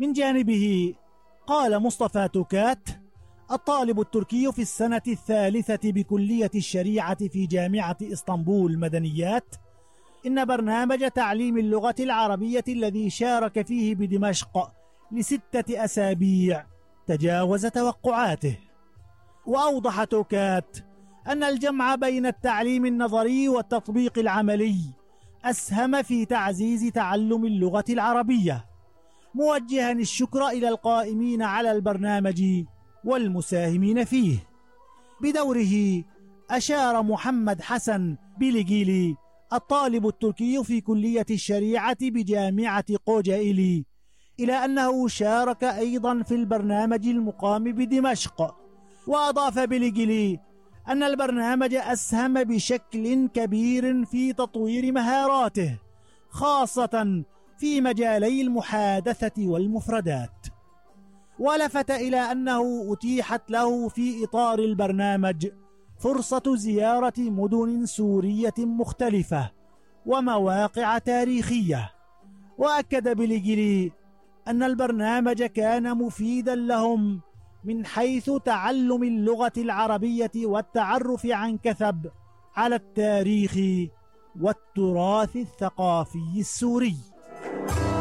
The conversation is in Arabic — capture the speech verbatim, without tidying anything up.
من جانبه قال مصطفى توكات الطالب التركي في السنة الثالثة بكلية الشريعة في جامعة إسطنبول مدنيات إن برنامج تعليم اللغة العربية الذي شارك فيه بدمشق لستة أسابيع تجاوز توقعاته. وأوضح توكات أن الجمع بين التعليم النظري والتطبيق العملي أسهم في تعزيز تعلم اللغة العربية، موجها الشكر إلى القائمين على البرنامج والمساهمين فيه. بدوره أشار محمد حسن بيليجيلي الطالب التركي في كلية الشريعة بجامعة قوجائلي إلى أنه شارك أيضا في البرنامج المقام بدمشق. وأضاف بيليجيلي أن البرنامج أسهم بشكل كبير في تطوير مهاراته خاصة في مجالي المحادثة والمفردات. ولفت إلى أنه أتيحت له في إطار البرنامج فرصة زيارة مدن سورية مختلفة ومواقع تاريخية. وأكد بيليجيلي أن البرنامج كان مفيدا لهم من حيث تعلم اللغة العربية والتعرف عن كثب على التاريخ والتراث الثقافي السوري.